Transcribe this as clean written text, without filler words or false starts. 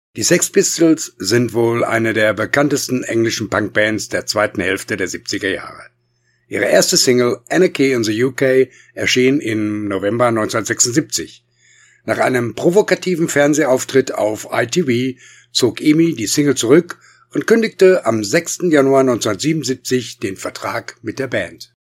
Die Sex Pistols sind wohl eine der bekanntesten englischen Punkbands der zweiten Hälfte der 70er Jahre. Ihre erste Single Anarchy in the UK erschien im November 1976. Nach einem provokativen Fernsehauftritt auf ITV zog Emi die Single zurück und kündigte am 6. Januar 1977 den Vertrag mit der Band.